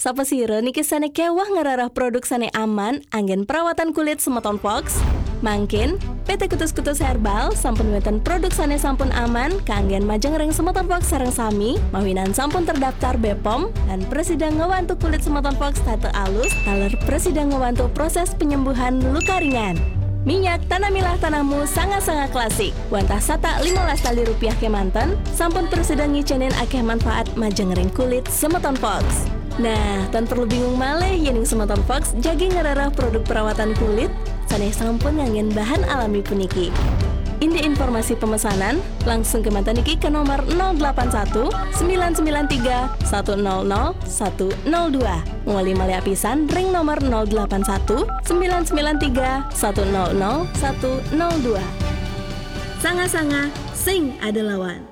Sapa sira niki sane kewah ngararah produk sane aman anggen perawatan kulit semeton Fox. Mangkin PT Kutus-Kutus Herbal sampun weten produk sane sampun aman kanggen majeng ring semeton Fox sareng sami mawinan sampun terdaftar BPOM dan presiden ngewantu kulit semeton Fox tate alus taler presiden ngewantu proses penyembuhan luka ringan. Minyak Tanamilah Tanahmu sangat-sangat klasik. Wantah sata 15 tali rupiah kemanten, sampun presiden ngicenin akeh manfaat majeng ring kulit semeton Fox. Nah, tan perlu bingung malih yening semeton Fox jagi ngerarah produk perawatan kulit saneh sampun nganggen bahan alami puniki. Indi informasi pemesanan langsung ke mantan niki ke nomor 081 993 100 102. Ngoli malih apisan ring nomor 081 993 100 102. Sanga-sanga sing ada lawan.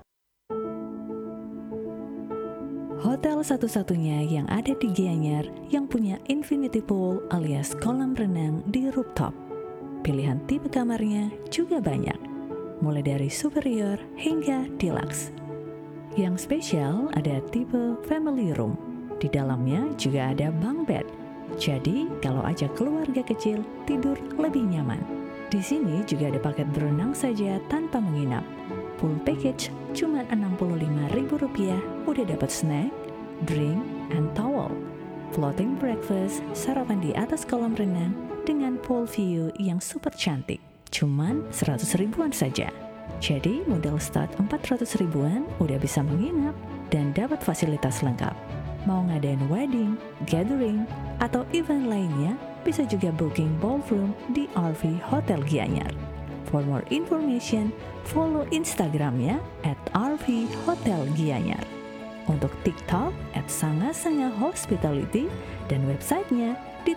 Hotel satu-satunya yang ada di Gianyar yang punya infinity pool alias kolam renang di rooftop. Pilihan tipe kamarnya juga banyak, mulai dari superior hingga deluxe. Yang spesial ada tipe family room. Di dalamnya juga ada bunk bed. Jadi kalau ajak keluarga kecil tidur lebih nyaman. Di sini juga ada paket berenang saja tanpa menginap. Pool package cuma Rp65.000, udah dapat snack, drink, and towel. Floating breakfast, sarapan di atas kolam renang dengan pool view yang super cantik. Cuman 100 ribuan saja. Jadi modal start 400 ribuan udah bisa menginap dan dapat fasilitas lengkap. Mau ngadain wedding, gathering, atau event lainnya, bisa juga booking ballroom di RV Hotel Gianyar. For more information, follow Instagramnya @RVHotelGianyar. Untuk TikTok @sangasangahospitality dan websitenya di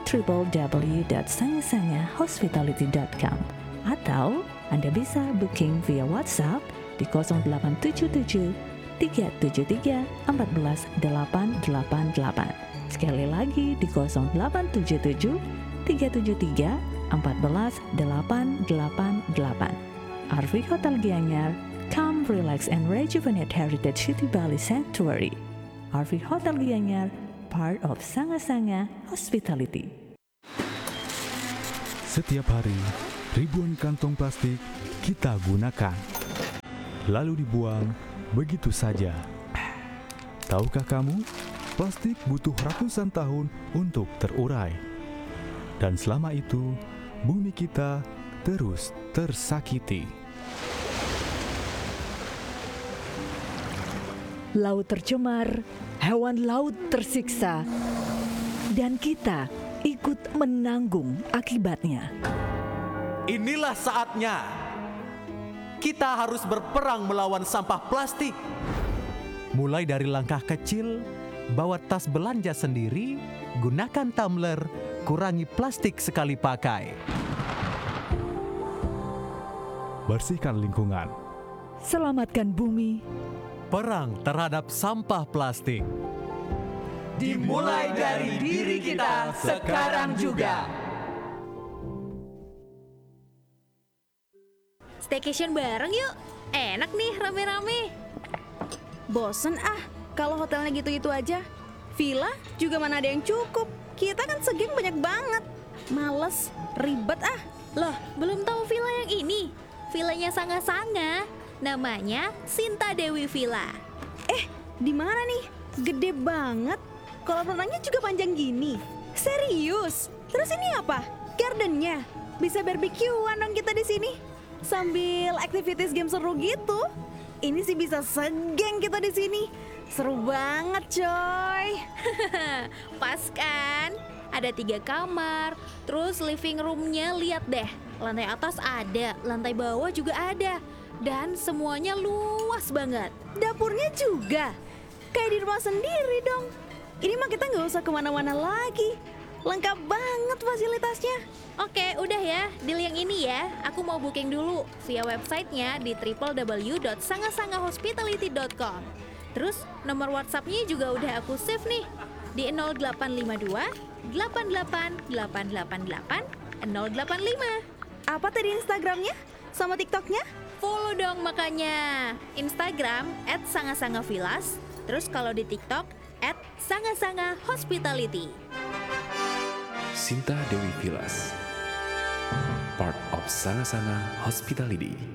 www.sangasangahospitality.com. Atau Anda bisa booking via WhatsApp di 0877 373 14888. Sekali lagi di 0877 373 14888. RV Hotel Gianyar, come relax and rejuvenate Heritage City Bali Sanctuary. RV Hotel Gianyar, part of Sanga-Sanga Hospitality. Setiap hari, ribuan kantong plastik kita gunakan, lalu dibuang begitu saja. Tahukah kamu, plastik butuh ratusan tahun untuk terurai. Dan selama itu, bumi kita terus tersakiti. Laut tercemar, hewan laut tersiksa, dan kita ikut menanggung akibatnya. Inilah saatnya kita harus berperang melawan sampah plastik. Mulai dari langkah kecil, bawa tas belanja sendiri, gunakan tumbler, kurangi plastik sekali pakai. Bersihkan lingkungan. Selamatkan bumi. Perang terhadap sampah plastik. Dimulai dari diri kita sekarang juga. Staycation bareng yuk. Enak nih rame-rame. Bosen kalau hotelnya gitu-gitu aja. Villa juga mana ada yang cukup. Kita kan segeng banyak banget. Males, ribet Loh, belum tahu villa yang ini. Villanya Sanga-Sanga. Namanya Sinta Dewi Villa. Di mana nih? Gede banget. Kolam renangnya juga panjang gini. Serius? Terus ini apa? Gardennya? Bisa barbekyuan dong kita di sini. Sambil activities game seru gitu. Ini sih bisa segeng kita di sini. Seru banget, coy. Pas kan? Ada 3 kamar. Terus living roomnya lihat deh. Lantai atas ada, lantai bawah juga ada. Dan semuanya luas banget. Dapurnya juga. Kayak di rumah sendiri dong. Ini mah kita gak usah kemana-mana lagi. Lengkap banget fasilitasnya. Oke, udah ya, deal yang ini ya. Aku mau booking dulu via websitenya di www.sangasangahospitality.com. Terus nomor WhatsAppnya juga udah aku save nih di 0852 88 888 085. Apa tadi Instagramnya? Sama TikToknya? Follow dong makanya. Instagram @sangasangavillas, Terus kalau di TikTok @sangasanga_hospitality. Sinta Dewi Vilas, part of Sanga-Sanga Hospitality.